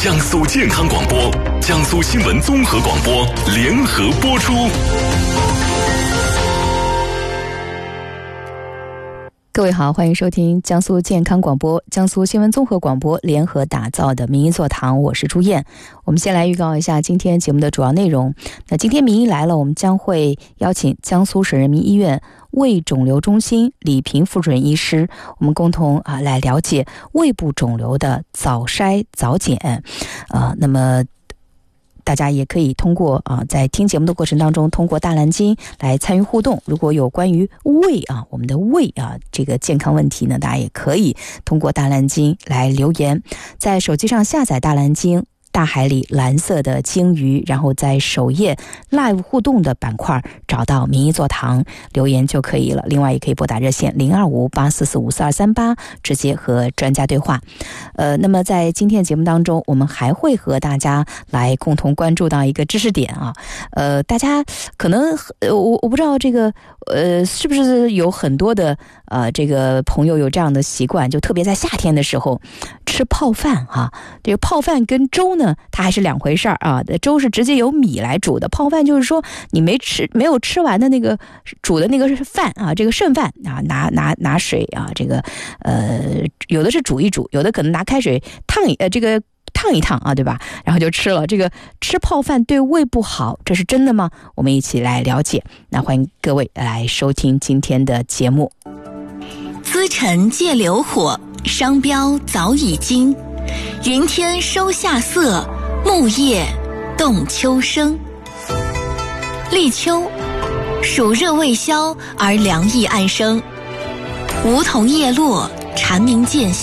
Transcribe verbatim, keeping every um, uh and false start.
江苏健康广播、江苏新闻综合广播联合播出。 各位好，欢迎收听江苏健康广播、江苏新闻综合广播联合打造的民医座堂，我是朱燕。我们先来预告一下今天节目的主要内容。那今天民医来了，我们将会邀请江苏省人民医院胃肿瘤中心李平副主任医师，我们共同啊来了解胃部肿瘤的早筛早检。呃，那么大家也可以通过啊，在听节目的过程当中，通过大蓝鲸来参与互动。如果有关于胃啊，我们的胃啊这个健康问题呢，大家也可以通过大蓝鲸来留言。在手机上下载大蓝鲸，大海里蓝色的鲸鱼，然后在首页 live 互动的板块找到民医座堂留言就可以了。另外也可以拨打热线零二五八四四五四二三八，直接和专家对话。呃，那么在今天的节目当中，我们还会和大家来共同关注到一个知识点啊。呃，大家可能呃我我不知道这个呃是不是有很多的呃这个朋友有这样的习惯，就特别在夏天的时候吃泡饭哈、啊。这个泡饭跟粥呢，它还是两回事儿啊。粥是直接由米来煮的，泡饭就是说你没吃没有吃完的那个煮的那个饭啊，这个剩饭啊，拿拿拿水啊，这个呃有的是煮一煮，有的可能拿开水烫一呃这个烫一烫啊，对吧？然后就吃了。这个吃泡饭对胃不好，这是真的吗？我们一起来了解。那欢迎各位来收听今天的节目。 资尘借流火，商标早已经。云天收夏色，木叶动秋声。立秋，暑热未消而凉意暗生，梧桐叶落，蝉鸣渐息。